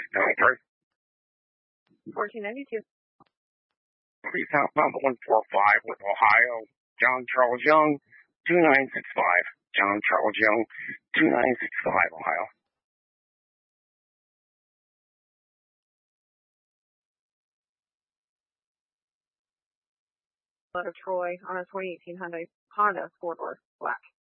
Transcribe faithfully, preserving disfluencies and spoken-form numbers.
Number fourteen ninety-two. Please have number one four five with Ohio. John Charles Young, two nine six five. John Charles Young, two nine six five, Ohio. Letter Troy on a twenty eighteen Hyundai Honda four-door black.